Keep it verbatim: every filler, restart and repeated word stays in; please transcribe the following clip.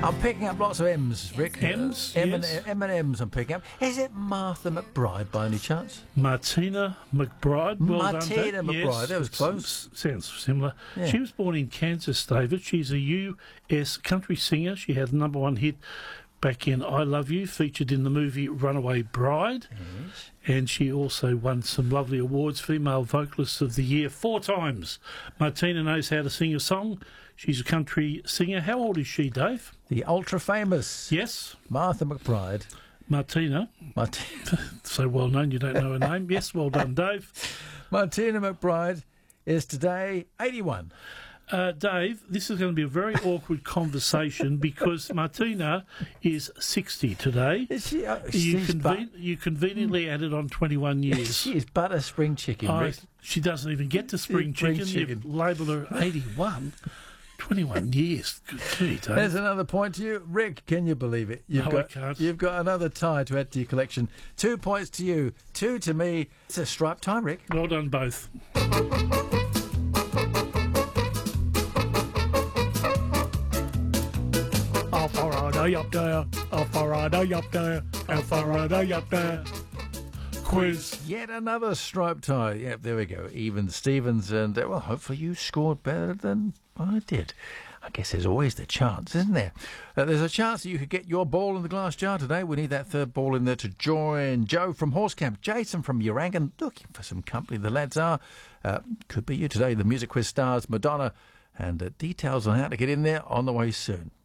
I'm picking up lots of M's, Rick. M's? M and, Yes. M and M's I'm picking up. Is it Martha McBride by any chance? Martina McBride. Well Martina done, Dave. McBride, Yes, that was it's- close. s- Sounds similar. Yeah. She was born in Kansas, David. She's a U S country singer. She had a number one hit back in I Love You, featured in the movie Runaway Bride. Yes. And she also won some lovely awards, Female Vocalist of the Year, four times. Martina knows how to sing a song. She's a country singer. How old is she, Dave? The ultra famous Yes, Martha McBride. Martina. Martina, So well known, you don't know her name. Yes, well done, Dave. Martina McBride is today eighty-one. Uh, Dave, this is going to be a very awkward conversation because Martina is sixty today. Is she? Uh, You, she's conven- but, you convenient added on twenty-one years. she is but a spring chicken, I- Rick. she doesn't even get to spring Spring chicken. chicken. You've labelled her eighty-one. twenty-one years. Good gee, Dave. There's another point to you, Rick. Can you believe it? You've No, I got, can't. You've got another tie to add to your collection. Two points to you, two to me. It's a striped tie, Rick. Well done, both. Alfarada up there, Alfarada up there, Alfarada up there. Quiz. Yet another striped tie. Yep, there we go. Even Stevens, and uh, well, hopefully you scored better than I did. I guess there's always the chance, isn't there? Uh, there's a chance that you could get your ball in the glass jar today. We need that third ball in there to join Joe from Horsecamp, Jason from Urangan, looking for some company. The lads are. Uh, could be you today. The music quiz stars Madonna, and uh, details on how to get in there on the way soon.